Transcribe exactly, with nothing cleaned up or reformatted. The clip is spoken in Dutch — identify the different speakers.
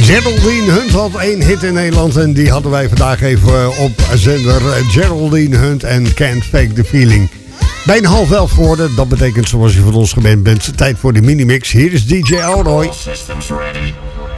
Speaker 1: Geraldine Hunt had één hit in Nederland en die hadden wij vandaag even op zender. Geraldine Hunt en Can't Fake the Feeling. Bijna half elf geworden, dat betekent zoals je van ons gewend bent, tijd voor de minimix. Hier is D J Alroy.
Speaker 2: All systems ready.